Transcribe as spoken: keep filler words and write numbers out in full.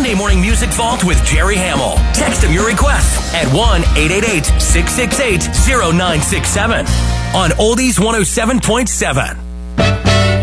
Sunday Morning Music Vault with Jerry Hamill. Text him your request at one eight eight eight, six six eight, zero nine six seven on Oldies one oh seven point seven.